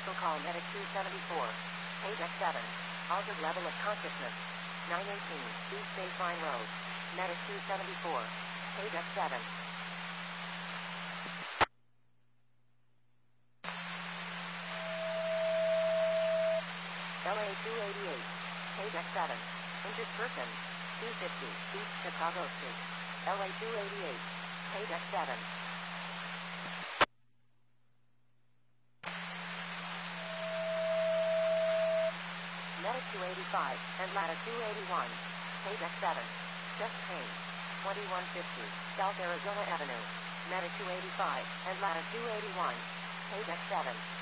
Special call Medic 274. Page X7. Altered level of consciousness. 918. East Baseline Road. Medic 274. Page X7. LA 288. Page X7. Injured person. 250. East Chicago Street. LA 288. Page X7. Medic 285 and ladder 281. Page X7. Chest pain. 2150 South Arizona Avenue. Medic 285 and ladder 281. Page X7.